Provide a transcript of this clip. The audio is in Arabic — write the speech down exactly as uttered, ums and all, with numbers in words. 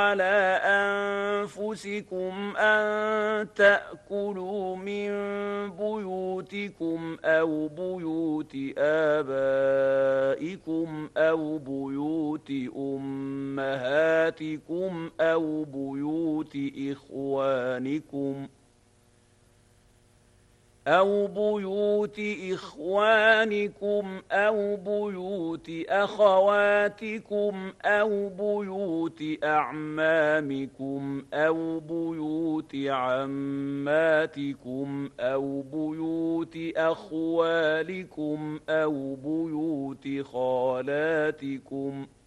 على أنفسكم أن تأكلوا من بيوتكم أو بيوت آبائكم أو بيوت أمهاتكم أو بيوت إخوانكم أو بيوت إخوانكم أو بيوت أخواتكم أو بيوت أعمامكم أو بيوت عماتكم أو بيوت أخوالكم أو بيوت خالاتكم